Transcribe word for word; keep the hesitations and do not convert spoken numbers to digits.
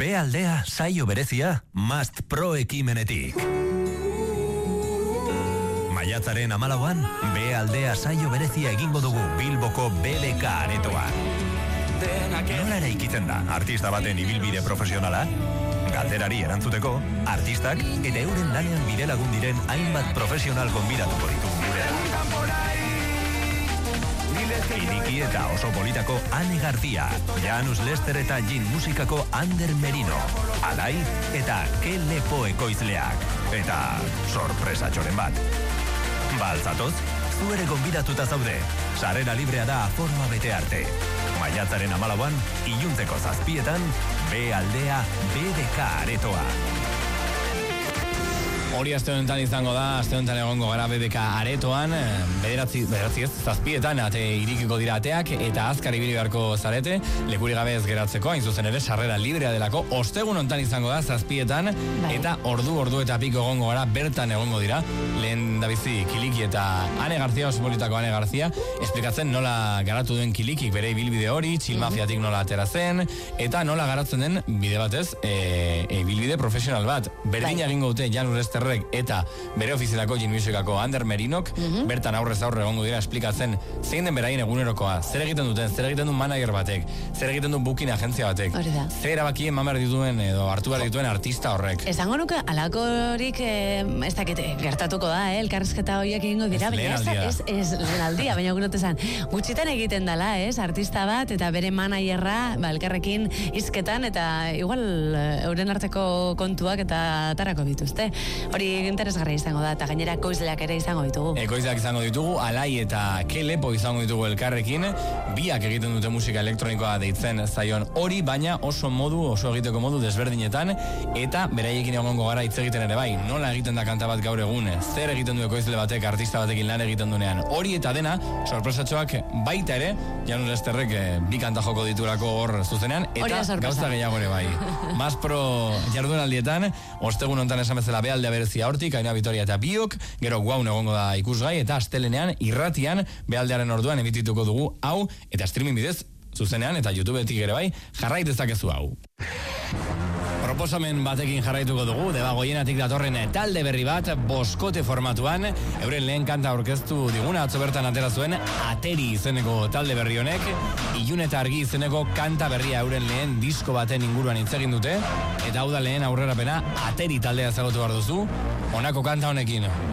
B aldea saio berezia Must Pro ekimenetik. Maiatzaren hamalauan, B aldea saio berezia egingo dugu Bilboko B D K aretoan. Nola eraikitzen da artista baten ibilbide profesionala? Galderari erantzuteko, artistak eta euren lanean bidelagun diren hainbat profesional gonbidatuko ditugu gurean. Iriki eta oso politako Ane García, Janus Lester eta Gin musikako Ander Merino, Alai eta Ke Lepo ekoizleak, eta sorpresa txoren bat. Baltzatoz, zu ere gonbidatuta zaude, sarera librea da forma bete arte. Maiatzaren hamalauan, iluntzeko zazpietan, B aldea B D K aretoa. Hori aste honetan izango da, aste honetan egongo gara B D K aretoan, bederatzi, bederatzi ez, zazpietan ate irikiko dira ateak, eta azkar ibili beharko zarete, lekuri gabe ez geratzeko, hain zuzen ere, sarrera librea delako, ostegun honetan izango da, zazpietan, bai. Eta ordu, ordu eta piko egongo gara, bertan egongo dira, lehen dabizi Kiliki eta Ane García, oso politako Ane García, esplikatzen nola garatu duen Kilikik bere ibilbide hori, txilmafiatik nola atera zen, eta nola garatzen den bide batez, e, e, ibilbide profesional bat, berdin bai. Egingo dute Janus Lester eta bere ofizialako Gin musikako Ander Merinok, mm-hmm. bertan aurrez aurre egongo dira esplikatzen zein den beraien egunerokoa, zer egiten duten, zer egiten duen manager batek, zer egiten duen booking agentzia batek, zer erabakien mamer dituen edo hartu behar dituen artista horrek. Esango nuke, alakorik eh, ez dakit, gertatuko da, eh, elkarrizketa horiek egingo dira, baina ez, ez, ez lehen aldia, baina gunote zan, gutxitan egiten dela, ez, artista bat, eta bere managerra, ba, elkarrekin izketan, eta igual euren arteko kontuak eta tarako dituzte. Hori interesgarria izango da, eta gainera ekoizleak ere izango ditugu. Ekoizleak izango ditugu, Alai eta Ke Lepo izango ditugu elkarrekin, biak egiten dute musika elektronikoa deitzen zaion hori, baina oso modu, oso egiteko modu desberdinetan, eta beraiekin egongo gara hitz egiten ere bai, nola egiten da kanta bat gaur egun, zer egiten du ekoizle batek, artista batekin lan egiten duenean, hori eta dena, sorpresatxoak baita ere, Janus Lesterrek bi kanta joko ditulako hor zuzenean, eta gauza gehiago ere bai. Mas Pro jardunaldietan, ostegun hontan esan bezala bealdea berezia hortik, Aina Vitoria eta biok, gero guaun egongo da ikusgai, eta astelenean irratian bealdearen orduan emitituko dugu hau, eta streaming bidez, zuzenean, eta YouTubetik ere bai, jarrai dezakezu hau. Proposamen batekin jarraituko dugu, Debagoienatik datorren talde berri bat, boskote formatuan, euren lehen kanta aurkeztu diguna, atzo bertan atera zuen, Ateri izeneko talde berri honek, Ilun eta Argi izeneko kanta berria euren lehen disko baten inguruan hitz egin dute, eta hau da lehen aurrerapena, Ateri taldea ezagutu behar duzu, honako kanta honekin.